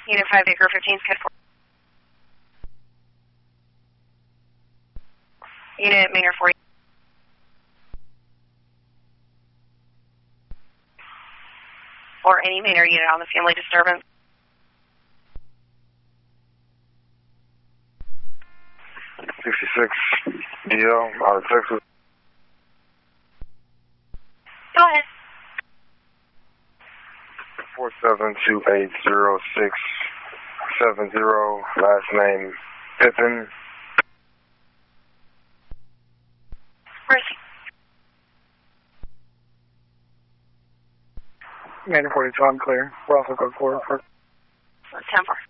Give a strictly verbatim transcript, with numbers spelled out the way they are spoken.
Unit five, Baker fifteen, Skid four. Unit Maynard forty. Or any Maynard unit on the family disturbance. sixty-six D L out of Texas. Go ahead. four seven two eight zero six seven zero, last name Pippin. Where is he? Maynard forty-two, I'm clear. We're also code four. For ten four.